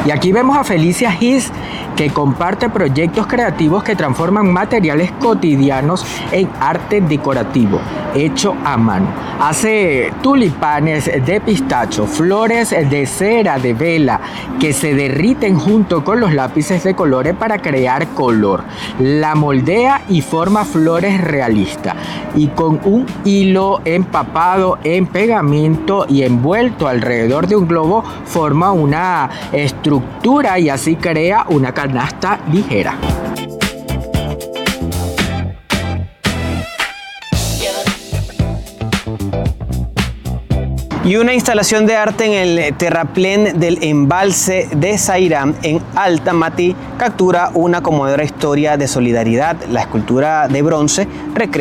Y aquí vemos a Felicia Gis, que comparte proyectos creativos que transforman materiales cotidianos en arte decorativo, hecho a mano. Hace tulipanes de pistacho, flores de cera de vela que se derriten junto con los lápices de colores para crear color. La moldea y forma flores realistas. Y con un hilo empapado en pegamento y envuelto alrededor de un globo, forma una estructura y así crea una canasta ligera. Y una instalación de arte en el terraplén del embalse de Sairán en Alta Matí captura una conmovedora historia de solidaridad. La escultura de bronce recrea